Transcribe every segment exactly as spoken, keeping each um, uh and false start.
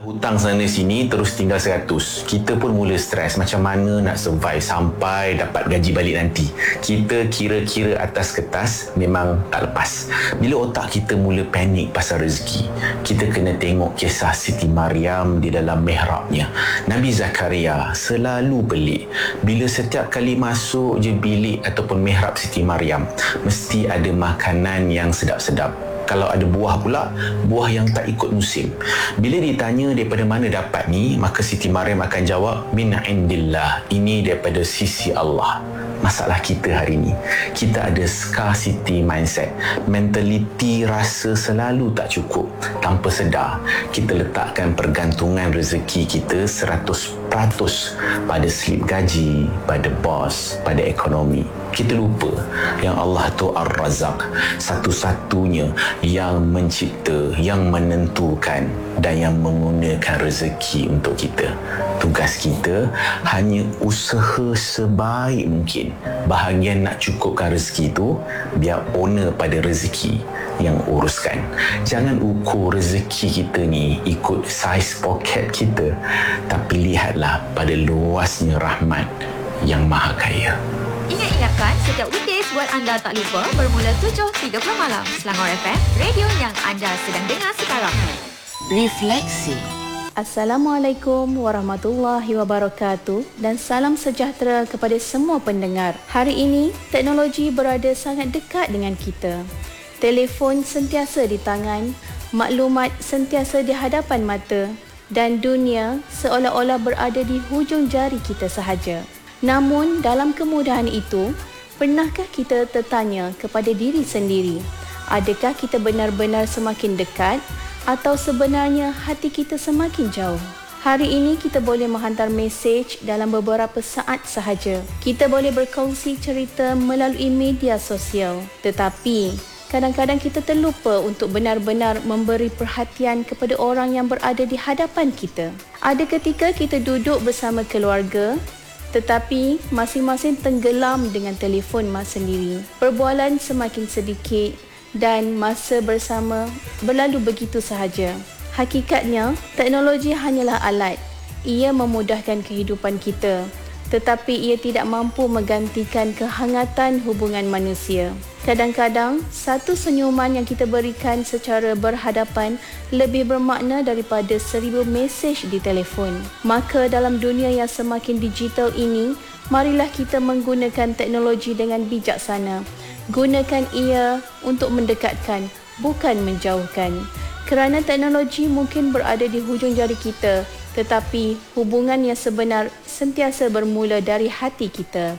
Hutang sana sini terus tinggal seratus. Kita pun mula stres macam mana nak survive sampai dapat gaji balik nanti. Kita kira-kira atas kertas memang tak lepas. Bila otak kita mula panik pasal rezeki, kita kena tengok kisah Siti Maryam di dalam mihrabnya. Nabi Zakaria selalu pelik. Bila setiap kali masuk je bilik ataupun mihrab Siti Maryam, mesti ada makanan yang sedap-sedap. Kalau ada buah pula, buah yang tak ikut musim. Bila ditanya daripada mana dapat ni, maka Siti Maryam akan jawab, min indillah, ini daripada sisi Allah. Masalah kita hari ni, kita ada scarcity mindset. Mentaliti rasa selalu tak cukup. Tanpa sedar, kita letakkan pergantungan rezeki kita seratus peratus pada slip gaji, pada bos, pada ekonomi. Kita lupa yang Allah tu Ar-Razak, satu-satunya yang mencipta, yang menentukan dan yang menggunakan rezeki untuk kita. Tugas kita hanya usaha sebaik mungkin. Bahagian nak cukupkan rezeki tu, biar owner pada rezeki yang uruskan. Jangan ukur rezeki kita ni ikut saiz poket kita, tapi lihatlah pada luasnya rahmat yang maha kaya. Ingat-ingatkan setiap weekdays buat anda tak lupa bermula tujuh tiga puluh malam Selangor F M, radio yang anda sedang dengar sekarang. Refleksi. Assalamualaikum warahmatullahi wabarakatuh dan salam sejahtera kepada semua pendengar. Hari ini, teknologi berada sangat dekat dengan kita. Telefon sentiasa di tangan, maklumat sentiasa di hadapan mata dan dunia seolah-olah berada di hujung jari kita sahaja. Namun, dalam kemudahan itu, pernahkah kita tertanya kepada diri sendiri, adakah kita benar-benar semakin dekat atau sebenarnya hati kita semakin jauh? Hari ini kita boleh menghantar mesej dalam beberapa saat sahaja. Kita boleh berkongsi cerita melalui media sosial. Tetapi, kadang-kadang kita terlupa untuk benar-benar memberi perhatian kepada orang yang berada di hadapan kita. Ada ketika kita duduk bersama keluarga, tetapi masing-masing tenggelam dengan telefon mas sendiri. Perbualan semakin sedikit dan masa bersama berlalu begitu sahaja. Hakikatnya, teknologi hanyalah alat. Ia memudahkan kehidupan kita, tetapi ia tidak mampu menggantikan kehangatan hubungan manusia. Kadang-kadang, satu senyuman yang kita berikan secara berhadapan lebih bermakna daripada seribu mesej di telefon. Maka dalam dunia yang semakin digital ini, marilah kita menggunakan teknologi dengan bijaksana. Gunakan ia untuk mendekatkan, bukan menjauhkan. Kerana teknologi mungkin berada di hujung jari kita, tetapi hubungan yang sebenar sentiasa bermula dari hati kita.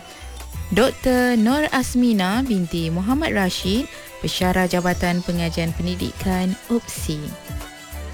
Doktor Nur Azmina binti Muhammad Rashid, Pensyarah Jabatan Pengajian Pendidikan U P S I.